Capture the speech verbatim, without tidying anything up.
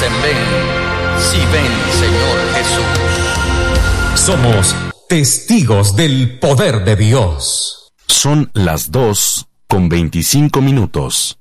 dicen ven, si ven, Señor Jesús. Somos testigos del poder de Dios. Son las dos con veinticinco minutos.